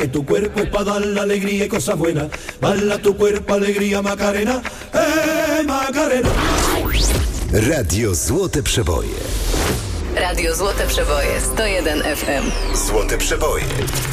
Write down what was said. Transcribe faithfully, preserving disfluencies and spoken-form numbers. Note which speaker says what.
Speaker 1: Que tu cuerpo es para dar la alegría y cosas buenas. Baila tu cuerpo, alegría, Macarena. ¡Eh, Macarena!
Speaker 2: Radio Złote Przeboje.
Speaker 3: Radio Złote Przeboje sto jeden F M.
Speaker 2: Złote Przeboje.